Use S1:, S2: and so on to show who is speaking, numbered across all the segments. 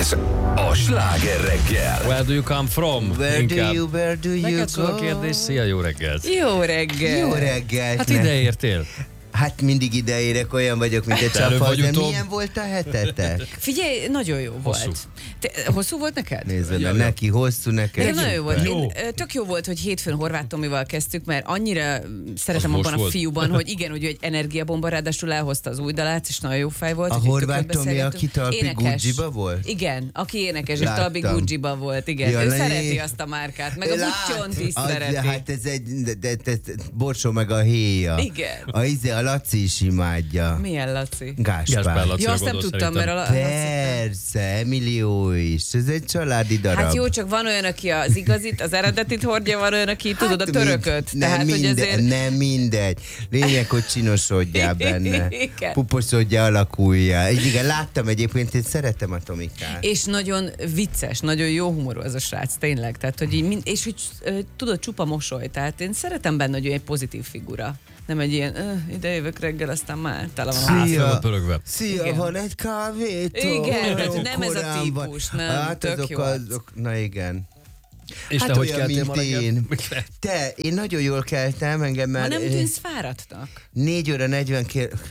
S1: Ez a Sláger reggel.
S2: Where do you come from?
S3: Where do you
S2: Neked
S3: go?
S2: szól a kérdés, szia, jó reggelt.
S4: Jó reggel.
S3: Jó reggelt.
S2: Hát ide értél.
S3: Hát mindig ideérek, olyan vagyok, mint egy
S2: Előbb
S3: csapat.
S2: vagy
S3: De
S2: utóbb.
S3: milyen volt a hetetek?
S4: Figyelj, nagyon jó
S2: Hosszú.
S4: volt. Hosszú volt neked?
S3: Nézd
S2: Ja,
S3: meg,
S2: ja.
S3: neki hosszú, neked.
S4: Nekem nagyon jó volt.
S2: Jó.
S4: Tök jó volt, hogy hétfőn Horváth Tomival kezdtük, mert annyira szeretem
S2: Az
S4: abban
S2: most
S4: a
S2: volt.
S4: fiúban, hogy igen, hogy ő egy energiabomba, ráadásul elhozta az új dalát, és nagyon jó fej volt.
S3: A
S4: úgyhogy
S3: Horváth
S4: többet
S3: Tomi,
S4: beszélgettünk.
S3: aki Talpi
S4: Énekes.
S3: Gucci-ba volt?
S4: Igen, aki énekes, és
S3: Láttam.
S4: Talpi Gucci-ba volt, igen.
S3: Ja,
S4: Ő
S3: ne-
S4: szereti azt a márkát, meg a Gucci-ont is szereti.
S3: Hát ez egy, borsó meg a héja.
S4: Igen.
S3: A Laci is imádja.
S4: Milyen Laci?
S2: Gáspár
S3: Gáspár.
S2: Lacira
S4: Ja, azt nem
S2: gondol
S4: tudtam,
S2: szerintem.
S4: mert a
S3: Persze, Emilio is. Ez egy családi darab.
S4: Hát jó, csak van olyan, aki az igazit, az eredetit hordja, van olyan, aki tudod a törököt.
S3: Nem,
S4: hogy azért...
S3: nem mindegy. Lényeg, hogy csinosodjál benne.
S4: Igen.
S3: Puposodjál, alakuljál. Igen, láttam egyébként, én szeretem a Tomikát.
S4: És nagyon vicces, nagyon jó humorú az a srác, tényleg. Tehát, hogy így és hogy tudod, csupa mosoly. Tehát én szeretem benne, hogy ő egy pozitív figura. Nem egy ilyen, ide jövök reggel, aztán már tele van a ház.
S2: Fel van pörögve.
S3: Szia,
S4: Igen.
S3: van egy kávétól?
S4: Igen,
S3: Jó
S4: nem ez a
S3: korán van.
S4: típus, nem,
S3: Hát
S4: tök
S3: azok
S4: jó arc.
S3: na igen.
S2: És
S3: Hát
S2: te hogy
S3: olyan,
S2: keltél ma
S3: mint
S2: reggel?
S3: én. Én nagyon jól keltem, engem
S4: Ma
S3: már...
S4: nem tűnsz fáradtnak?
S3: 4 óra 40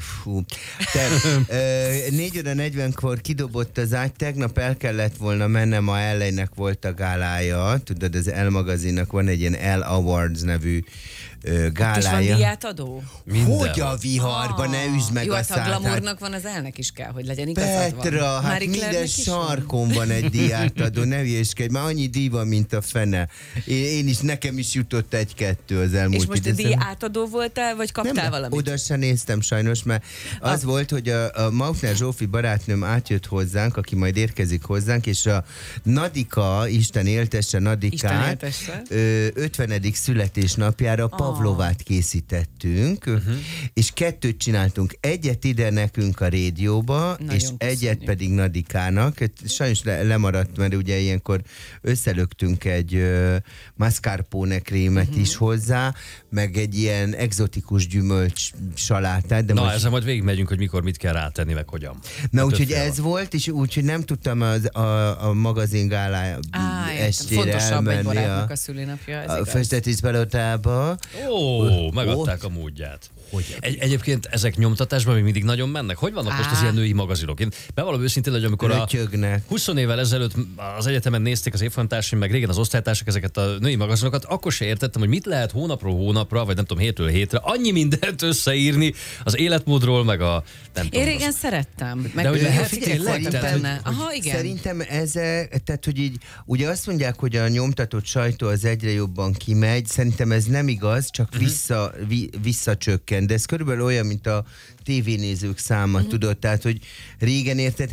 S3: 4 óra 40-kor kidobott az ágy, tegnap el kellett volna mennem, ma Ellennek volt a gálája, tudod, az Elle magazinnak van egy ilyen Elle Awards nevű
S4: És van
S3: gálája.
S4: díjátadó?
S3: Hogy a viharba, ne üzd meg
S4: Jó,
S3: a
S4: hát a
S3: szádát.
S4: glamournak van, az elnek is kell, hogy legyen igazad van.
S3: Petra, hát
S4: Marie
S3: minden
S4: Claire-nek is van?
S3: sarkon van egy díjátadó, ne hülyéskedj, már annyi díj van, mint a fene. Én is, nekem is jutott 1-2 az elmúlt
S4: És most a
S3: időszakban.
S4: díjátadó voltál, vagy kaptál valamit?
S3: Oda se néztem sajnos, mert az volt, hogy a Maufner Zsófi barátnőm átjött hozzánk, aki majd érkezik hozzánk, és a Nadika, Isten éltesse Nadikát,
S4: Isten éltesse.
S3: 50. születésnapjára Pavlovát készítettünk, és 2 csináltunk. Egyet ide nekünk a rádióba,
S4: Nagyon
S3: és
S4: köszönjük.
S3: egyet pedig Nadikának. Sajnos lemaradt, mert ugye ilyenkor összelöktünk egy mascarpone krémet is hozzá, meg egy ilyen egzotikus gyümölcs salátát. De
S2: Na,
S3: most...
S2: ezzel majd végigmegyünk, hogy mikor mit kell rátenni, meg hogyan.
S3: Na,
S2: Hát
S3: úgyhogy
S2: többféle
S3: ez
S2: van.
S3: volt, és úgyhogy nem tudtam a magazin gálája
S4: Értem.
S3: estére
S4: Fontosabb egy
S3: elmenni
S4: barátnak a szülinapja, ez
S3: a
S4: igaz.
S3: festetészpalotába.
S2: Ó, megadták a módját. Egyébként ezek nyomtatásban még mindig nagyon mennek. Hogy vannak most az ilyen női magazinok? Én bevallom őszintén, hogy amikor a
S3: Rötyögnek.
S2: 20 évvel ezelőtt az egyetemen nézték az évfolyamtársaim, meg régen az osztálytársak ezeket a női magazinokat, akkor se értettem, hogy mit lehet hónapról hónapra, vagy nem tudom, hétről hétre annyi mindent összeírni az életmódról, meg a nem
S4: Én
S2: tudom.
S4: régen szerettem. Meg
S2: De hogy
S4: jó
S2: lehet
S4: figyelj,
S2: tényleg?
S4: voltam
S2: Tehát,
S4: benne. Aha, igen.
S3: Szerintem tehát, hogy így, ugye azt mondják, hogy a nyomtatott sajtó az egyre jobban kimegy, szerintem ez nem igaz, csak visszacsökken, de ez körülbelül olyan, mint a tévénézők száma, tudod, tehát, hogy régen érted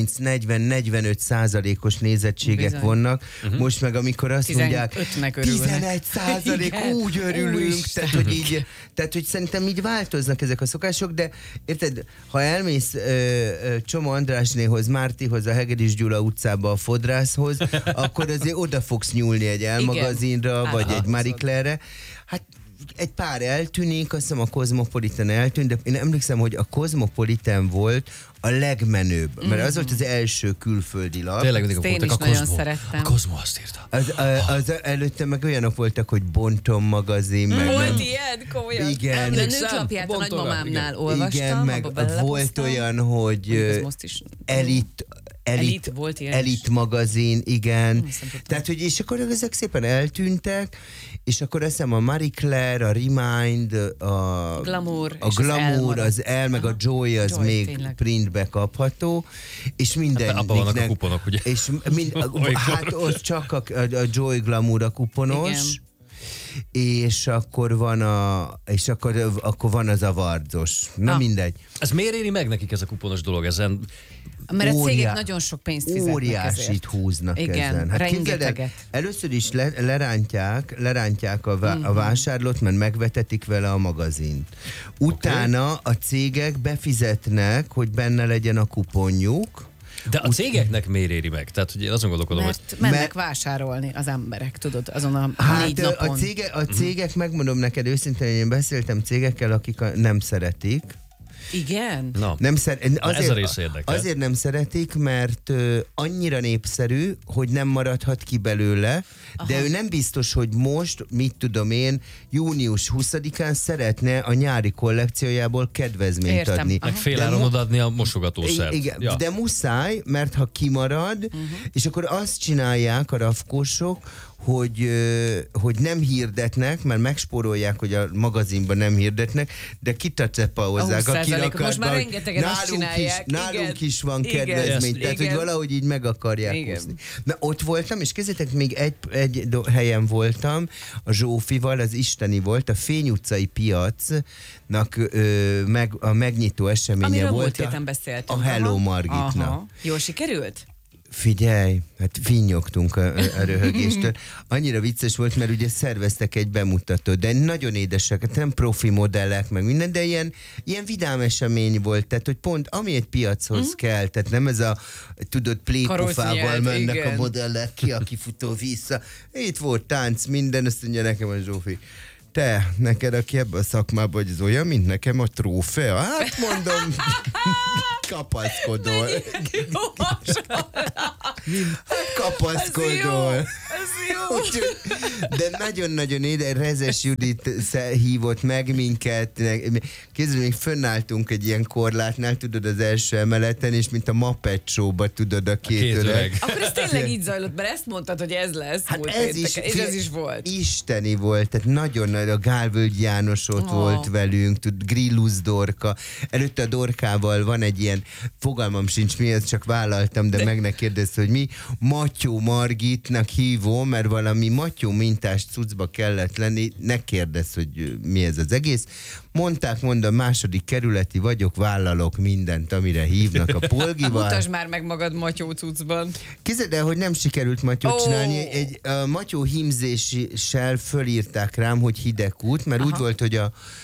S3: 30-40-45%-os nézettségek
S4: Bizony.
S3: vannak, most meg amikor azt mondják
S4: 15-nek örülnek.
S3: 11%
S4: Igen.
S3: úgy örülünk,
S4: Úristen.
S3: tehát, hogy szerintem így változnak ezek a szokások, de érted, ha elmész Csoma Andrásnéhoz, Mártihoz, a Hegedűs Gyula utcába, a Fodrászhoz, akkor azért oda fogsz nyúlni egy Elle
S4: Igen.
S3: magazinra, vagy egy
S4: Átlátszod.
S3: Marie Claire-re. Hát egy pár eltűnik, azt hiszem a Cosmopolitan eltűnt, de én emlékszem, hogy a Cosmopolitan volt a legmenőbb, mert az volt az első külföldi lap.
S2: Tényleg mindig
S4: Ezt én
S2: voltak a
S4: is nagyon
S2: Cosmo.
S4: szerettem.
S2: A Cosmo azt írta.
S3: Az előtte meg olyanok voltak, hogy Bonton magazin, meg
S4: Volt
S3: nem.
S4: ilyen? Komolyan?
S3: Igen.
S4: A
S2: Emlékszem,
S4: nőklapját a
S2: Bontorra,
S4: nagymamámnál
S2: igen.
S4: olvastam,
S3: Igen, meg
S4: abba belelapoztam.
S3: volt olyan, hogy
S4: Mondjuk ez most is. Elit volt ilyen
S3: Elit
S4: is.
S3: magazin, igen.
S4: azt nem tudtam.
S3: Tehát, hogy és akkor ezek szépen eltűntek, és akkor azt hiszem a Marie Claire, a Remind, a
S4: Glamour,
S3: a
S4: és az Elle
S3: Glamour,
S4: maradt.
S3: az Elle, meg a Joy az
S4: Joy,
S3: még
S4: tényleg.
S3: printbe kapható, és minden
S2: Abban vannak a kuponok, ugye?
S3: és
S2: Olykor.
S3: hát ott csak a Joy Glamour a kuponos,
S4: Igen.
S3: és akkor van akkor van az a vardzos. Na mindegy.
S2: Ez miért éri meg nekik ez a kuponos dolog? Ezen
S4: Mert a cégek
S3: Óriá-
S4: nagyon sok pénzt fizetnek
S3: Óriásit
S4: ezért.
S3: húznak
S4: Igen,
S3: ezen. Hát képzeld el,
S4: rengeteget.
S3: először is lerántják a vásárlót, mert megvetetik vele a magazint. Utána a cégek befizetnek, hogy benne legyen a kuponjuk.
S2: De a cégeknek miért éri meg? Tehát, hogy én azon gondolkodom, hogy
S4: Mert mennek vásárolni az emberek, tudod, azon a 4
S3: Hát
S4: napon.
S3: a cégek, megmondom neked őszintén, én beszéltem cégekkel, akik nem szeretik,
S4: Igen?
S2: Na,
S3: Nem
S2: ez a rész érdekel.
S3: azért nem szeretik, mert annyira népszerű, hogy nem maradhat ki belőle, de ő nem biztos, hogy most, mit tudom én, június 20-án szeretne a nyári kollekciójából kedvezményt
S4: Értem.
S3: adni.
S2: Meg fél
S3: De
S2: áron odaadni a mosogatószert.
S3: Igen,
S2: Ja.
S3: de muszáj, mert ha kimarad, és akkor azt csinálják a rafkósok, hogy nem hirdetnek, mert megspórolják, hogy a magazinban nem hirdetnek, de kitacepauzzák a
S4: 20%-ot.
S3: kirakatban.
S4: Most már rengetegen azt csinálják.
S3: Nálunk is van
S4: Igen.
S3: kedvezmény,
S4: Igen.
S3: tehát hogy valahogy így meg akarják
S4: Igen.
S3: húzni. Na ott voltam, és kezdetek még egy helyen voltam, a Zsófival, az isteni volt, a Fény utcai piacnak a megnyitó eseménye
S4: Amiről
S3: volt.
S4: múlt héten beszéltünk.
S3: A Hello
S4: Aha.
S3: Margitnak.
S4: Aha. Jól sikerült?
S3: Figyelj, hát finnyogtunk a röhögéstől. Annyira vicces volt, mert ugye szerveztek egy bemutatót, de nagyon édesek, hát nem profi modellek, meg minden, de ilyen vidám esemény volt, tehát hogy pont ami egy piachoz kell, tehát nem ez a, tudod, plékofával
S4: Karocnyelt,
S3: mennek
S4: igen.
S3: a modellek ki, a kifutó vissza. Itt volt tánc, minden, azt mondja nekem a Zsófi. Te, neked, aki ebben a szakmában, hogy ez olyan, mint nekem a trófea? Hát mondom, kapaszkodol. Kapaszkodol.
S4: Ez jó.
S3: De nagyon-nagyon Rezes Judit hívott meg minket. Kézzel még fönnálltunk egy ilyen korlátnál, tudod, az első emeleten, és mint a Muppet Show-ba, tudod, a két öreg.
S4: Akkor ez tényleg így zajlott, mert ezt mondtad, hogy ez lesz.
S3: Hát
S4: múlt
S3: ez
S4: pénteken,
S3: is,
S4: és ez is volt.
S3: Isteni volt, tehát nagyon nagy, a Gálvölgy János ott volt velünk, tud, Grillus Dorka. Előtte a Dorkával van egy ilyen, fogalmam sincs mi, ezt csak vállaltam, de meg ne kérdezte, hogy mi. Matyó Margitnak hívom, mert valami Matyó mintás cuccba kellett lenni, ne kérdezz, hogy mi ez az egész. Mondom, második kerületi vagyok, vállalok mindent, amire hívnak a polgival.
S4: Mutasd már meg magad Matyó cuccban.
S3: Képzeld el, hogy nem sikerült Matyót csinálni. Egy Matyó hímzéssel fölírták rám, hogy Hidegkút, mert úgy volt, hogy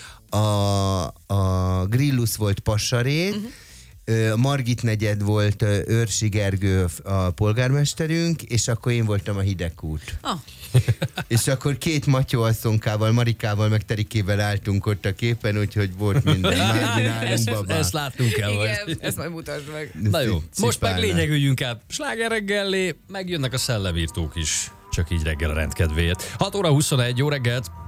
S3: a Grillus volt Passarét, Margit negyed volt Őrsi Gergő a polgármesterünk, és akkor én voltam a Hidegkút. És akkor két Matyó asszonkával, Marikával, meg Terikével álltunk ott a képen, úgyhogy volt minden. Nálunk babá.
S2: Ezt láttunk el.
S4: Igen, ezt majd mutasd meg.
S2: Na jó, most meg
S3: Cipálnál.
S2: lényegüljünk át. Sláger reggellé, megjönnek a szellemírtók is. Csak így reggel a rendkedvéért. 6 óra 21, jó reggelt!